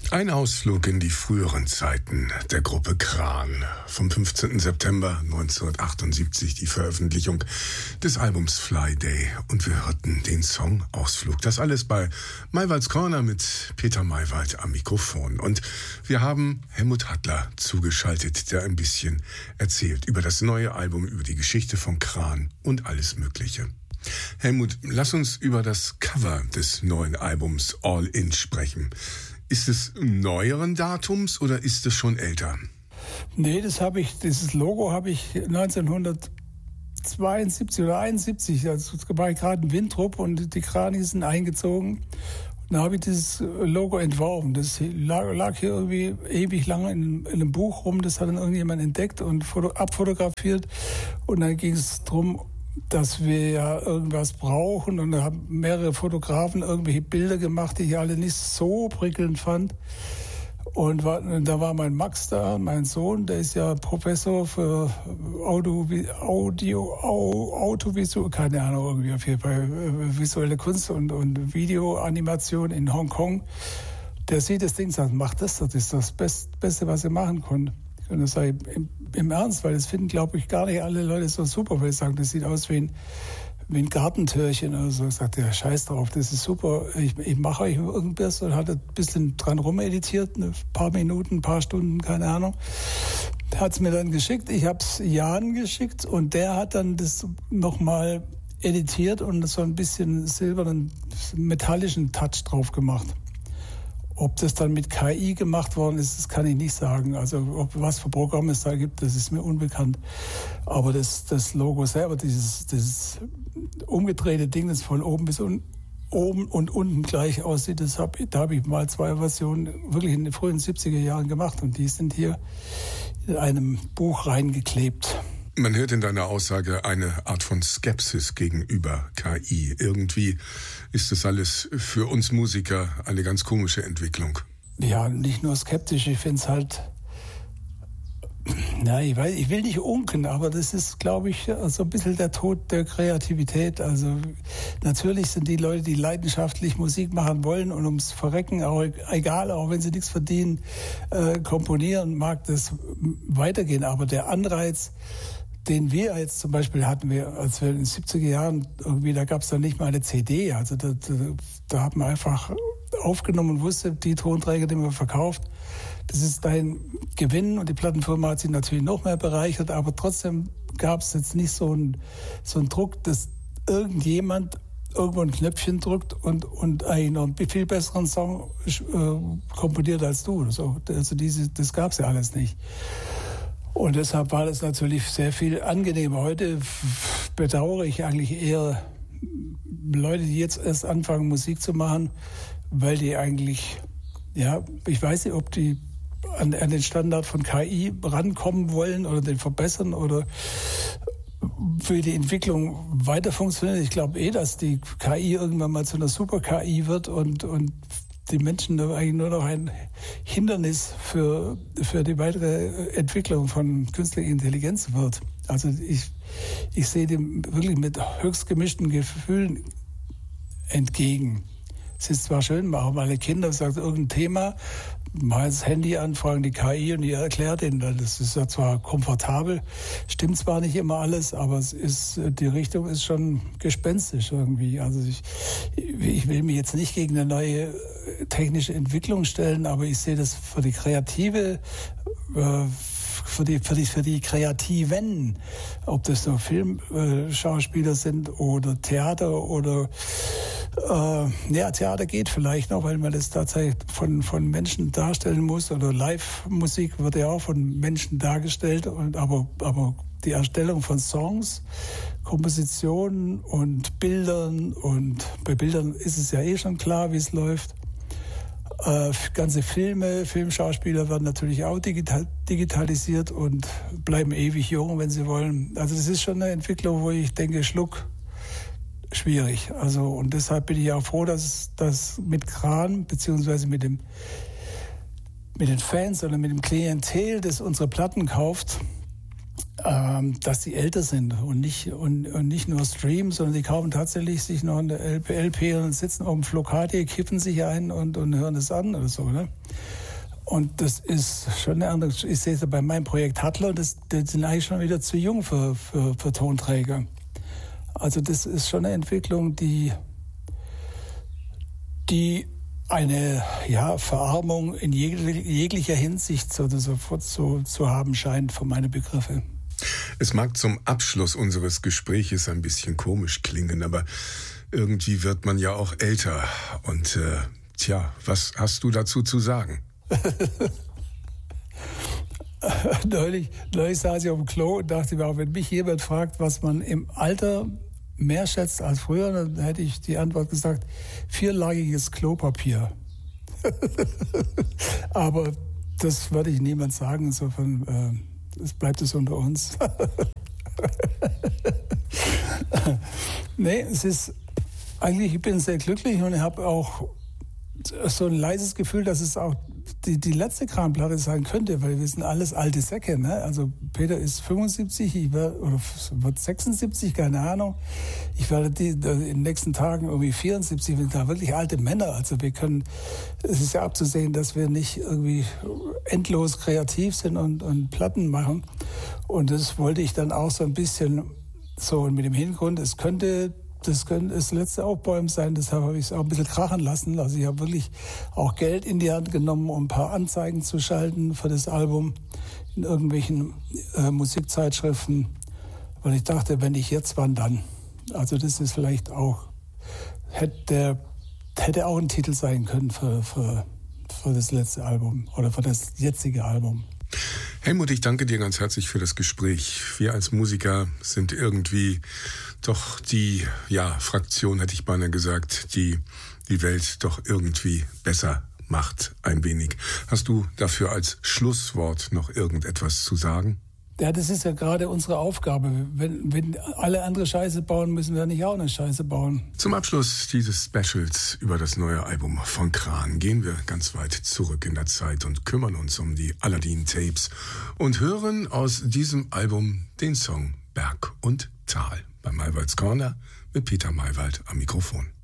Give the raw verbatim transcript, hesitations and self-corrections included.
Ein Ausflug in die früheren Zeiten der Gruppe Kran. Vom fünfzehnten September neunzehnhundertachtundsiebzig die Veröffentlichung des Albums Fly Day. Und wir hörten den Song Ausflug. Das alles bei Maywalds Corner mit Peter Maywald am Mikrofon. Und wir haben Helmut Hattler zugeschaltet, der ein bisschen erzählt über das neue Album, über die Geschichte von Kran und alles Mögliche. Helmut, lass uns über das Cover des neuen Albums All In sprechen. Ist es neueren Datums oder ist es schon älter? Nee, das habe ich, dieses Logo habe ich neunzehnhundertzweiundsiebzig oder einundsiebzig, also war ich gerade in Winthrop und die Kranis sind eingezogen. Und da habe ich dieses Logo entworfen. Das lag, lag hier irgendwie ewig lange in, in einem Buch rum. Das hat dann irgendjemand entdeckt und foto, abfotografiert. Und dann ging es darum, dass wir ja irgendwas brauchen. Und da haben mehrere Fotografen irgendwelche Bilder gemacht, die ich alle nicht so prickelnd fand. Und, war, und da war mein Max da, mein Sohn, der ist ja Professor für Audio, Audio, Autovisual, keine Ahnung, irgendwie auf jeden Fall visuelle Kunst und, und Videoanimation in Hongkong. Der sieht das Ding und sagt, mach das, das ist das Best, Beste, was ihr machen könnt. Und das sage ich im, im Ernst, weil das finden, glaube ich, gar nicht alle Leute so super, weil sie sagen, das sieht aus wie ein, wie ein Gartentürchen oder so. Ich sagte, ja, scheiß drauf, das ist super. Ich, ich mache euch irgendwas und hatte ein bisschen dran rumeditiert, ein paar Minuten, ein paar Stunden, keine Ahnung. Hat es mir dann geschickt. Ich habe es Jan geschickt und der hat dann das nochmal editiert und so ein bisschen silbernen, metallischen Touch drauf gemacht. Ob das dann mit K I gemacht worden ist, das kann ich nicht sagen. Also ob was für Programme es da gibt, das ist mir unbekannt. Aber das, das Logo selber, dieses, dieses umgedrehte Ding, das von oben bis un, oben und unten gleich aussieht, das hab, da habe ich mal zwei Versionen wirklich in den frühen siebziger Jahren gemacht. Und die sind hier in einem Buch reingeklebt. Man hört in deiner Aussage eine Art von Skepsis gegenüber K I. Irgendwie ist das alles für uns Musiker eine ganz komische Entwicklung. Ja, nicht nur skeptisch, ich finde es halt, na, ich, weiß, ich will nicht unken, aber das ist, glaube ich, so ein bisschen der Tod der Kreativität. Also natürlich sind die Leute, die leidenschaftlich Musik machen wollen und ums Verrecken, auch egal, auch wenn sie nichts verdienen, äh, komponieren, mag das weitergehen. Aber der Anreiz, den wir jetzt zum Beispiel hatten, wir, als wir in den siebziger Jahren irgendwie, da gab es dann nicht mal eine C D. Also da, da, da haben wir einfach aufgenommen und wusste, die Tonträger, die man verkauft, das ist dein Gewinn. Und die Plattenfirma hat sich natürlich noch mehr bereichert, aber trotzdem gab es jetzt nicht so einen so einen Druck, dass irgendjemand irgendwo ein Knöpfchen drückt und, und einen noch einen viel besseren Song äh, komponiert als du. Also, also diese, das gab es ja alles nicht. Und deshalb war das natürlich sehr viel angenehmer. Heute bedauere ich eigentlich eher Leute, die jetzt erst anfangen, Musik zu machen, weil die eigentlich, ja, ich weiß nicht, ob die an, an den Standard von K I rankommen wollen oder den verbessern oder für die Entwicklung weiter funktioniert. Ich glaube eh, dass die K I irgendwann mal zu einer Super-K I wird und, und die Menschen eigentlich nur noch ein Hindernis für, für die weitere Entwicklung von künstlicher Intelligenz wird. Also ich, ich sehe dem wirklich mit höchst gemischten Gefühlen entgegen. Es ist zwar schön, machen alle Kinder, sagt irgendein Thema, machen das Handy an, fragen die K I und die erklärt ihnen dann. Das ist ja zwar komfortabel, stimmt zwar nicht immer alles, aber es ist, die Richtung ist schon gespenstisch irgendwie. Also ich, ich will mich jetzt nicht gegen eine neue technische Entwicklung stellen, aber ich sehe das für die kreative, für die, für die, für die Kreativen, ob das nur Filmschauspieler sind oder Theater oder äh, ja, Theater geht vielleicht noch, weil man das tatsächlich von, von Menschen darstellen muss oder Live-Musik wird ja auch von Menschen dargestellt, und, aber, aber die Erstellung von Songs, Kompositionen und Bildern, und bei Bildern ist es ja eh schon klar, wie es läuft. Äh, ganze Filme, Filmschauspieler werden natürlich auch digital, digitalisiert und bleiben ewig jung, wenn sie wollen. Also das ist schon eine Entwicklung, wo ich denke, Schluck, schwierig. Also, und deshalb bin ich auch froh, dass das mit Kran, beziehungsweise mit dem mit den Fans oder mit dem Klientel, das unsere Platten kauft, ähm, dass die älter sind und nicht, und, und nicht nur streamen, sondern die kaufen tatsächlich sich noch eine L P und sitzen auf dem Flocati, kippen sich ein und, und hören es an oder so, ne? Und das ist schon eine andere, ich sehe es ja bei meinem Projekt Hattler, das, das sind eigentlich schon wieder zu jung für, für, für Tonträger. Also das ist schon eine Entwicklung, die, die eine ja, Verarmung in jeglicher Hinsicht so, so, so, zu haben scheint, für meine Begriffe. Es mag zum Abschluss unseres Gespräches ein bisschen komisch klingen, aber irgendwie wird man ja auch älter. Und äh, tja, was hast du dazu zu sagen? neulich, neulich saß ich auf dem Klo und dachte mir auch, wenn mich jemand fragt, was man im Alter mehr schätzt als früher, dann hätte ich die Antwort gesagt, vierlagiges Klopapier. Aber das würde ich niemand sagen, insofern äh, es bleibt es unter uns. Nee, es ist eigentlich, ich bin sehr glücklich und ich habe auch so ein leises Gefühl, dass es auch die, die letzte Kranplatte sein könnte, weil wir sind alles alte Säcke. Ne? Also Peter ist fünfundsiebzig, ich werde, oder wird sechsundsiebzig, keine Ahnung. Ich werde die, in den nächsten Tagen irgendwie vierundsiebzig, wir sind da wirklich alte Männer. Also wir können, es ist ja abzusehen, dass wir nicht irgendwie endlos kreativ sind und, und Platten machen. Und das wollte ich dann auch so ein bisschen so mit dem Hintergrund, es könnte Das könnte das letzte Aufbäumen sein, deshalb habe ich es auch ein bisschen krachen lassen. Also ich habe wirklich auch Geld in die Hand genommen, um ein paar Anzeigen zu schalten für das Album in irgendwelchen äh, Musikzeitschriften, weil ich dachte, wenn nicht jetzt, wann dann? Also das ist vielleicht auch, hätte, hätte auch ein Titel sein können für, für, für das letzte Album oder für das jetzige Album. Helmut, ich danke dir ganz herzlich für das Gespräch. Wir als Musiker sind irgendwie doch die, ja, Fraktion, hätte ich beinahe gesagt, die die Welt doch irgendwie besser macht, ein wenig. Hast du dafür als Schlusswort noch irgendetwas zu sagen? Ja, das ist ja gerade unsere Aufgabe. Wenn, wenn alle andere Scheiße bauen, müssen wir nicht auch eine Scheiße bauen. Zum Abschluss dieses Specials über das neue Album von Kran gehen wir ganz weit zurück in der Zeit und kümmern uns um die Aladdin-Tapes und hören aus diesem Album den Song Berg und Tal bei Maywalds Corner mit Peter Maywald am Mikrofon.